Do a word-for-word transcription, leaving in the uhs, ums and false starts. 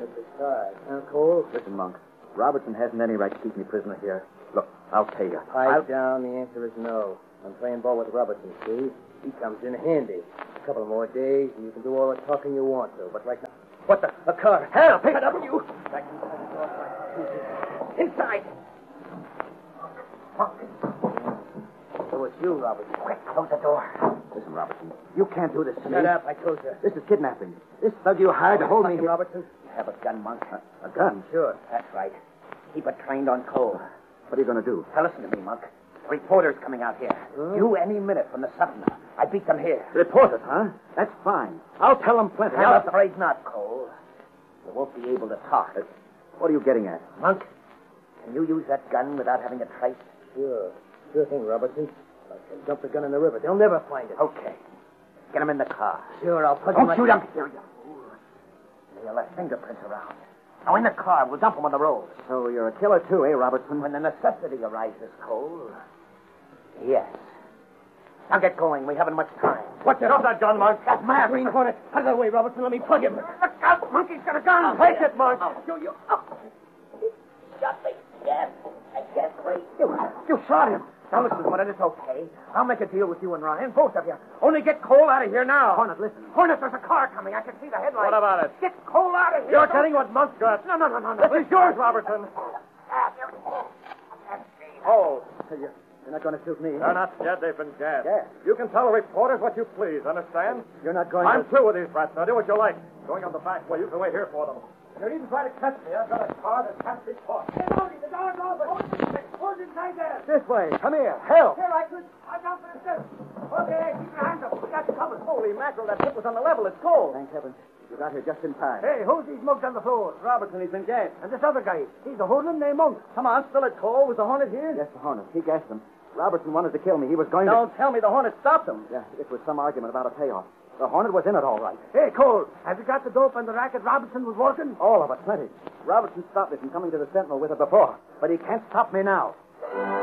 at the side. Huh, Cole? Listen, Monk. Robertson hasn't any right to keep me prisoner here. Look, I'll tell you. Pipe I'll... down, the answer is no. I'm playing ball with Robertson, see? He comes in handy. A couple more days, and you can do all the talking you want to. But right now... What the? A car. Hell, pick it up, you! Back inside! So it's you, Robertson. Quick, close the door. Listen, Robertson, you can't do this to me. Shut up, I told you. This is kidnapping. This thug you hired to hold me here. Robertson? You have a gun, Monk. A, a gun? Sure. That's right. Keep it trained on Cole. What are you going to do? Now, listen to me, Monk. Reporters coming out here. Huh? You any minute from the Sutton. I beat them here. Reporters, huh? That's fine. I'll tell them plenty. I'm I'll... afraid not, Cole. You won't be able to talk. Uh, what are you getting at? Monk, can you use that gun without having it traced? Sure. Sure thing, Robertson. I can dump the gun in the river. They'll never find it. Okay. Get him in the car. Sure, I'll plug Don't him... shoot him. Here, you fool. You'll left fingerprints around. Now, in the car, we'll dump him on the road. So you're a killer, too, eh, Robertson? When the necessity arises, Cole. Yes. Now get going. We haven't much time. What's it? Drop that gun, Monk. That's mad. Green Hornet. Out of the way, Robertson. Let me plug him. Look out. Monkey's got a gun. Take it, Monk. I'll show you. Oh. Shot me. Yes. I can't wait. You, you shot him. Now, listen, Hornet, it's okay. I'll make a deal with you and Ryan, both of you. Only get Cole out of here now. Hornet, listen. Hornet, there's a car coming. I can see the headlights. What about it? Get Cole out of here. You're getting what Monk's got. No, no, no, no, no. This is yours, Robertson. Oh, you're, you're not going to shoot me. They're not dead. They've been gassed. Gassed? You can tell the reporters what you please, understand? You're not going I'm to... through with these rats. Now do what you like. Going on the back way. You can wait here for them. You needn't try to catch me. I've got a car that can't be caught. Hey, Marty, the door's open. Who's inside there? This way. Come here. Help. Here, I could. I'm down for the steps. Okay, keep your hands up. We got you covered. Holy mackerel, that tip was on the level. It's cold. Thank heavens. You got here just in time. Hey, who's these mugs on the floor? Robertson, he's been gassed. And this other guy. He's a hoodlum named Monk. Come on, spill it, Cole. Was the Hornet here? Yes, the Hornet. He gassed him. Robertson wanted to kill me. He was going Don't to... tell me the Hornet stopped him. Yeah, it was some argument about a payoff. The Hornet was in it all right. Hey, Cole, have you got the dope and the racket Robinson was working? All of it, plenty. Robertson stopped me from coming to the Sentinel with it before, but he can't stop me now.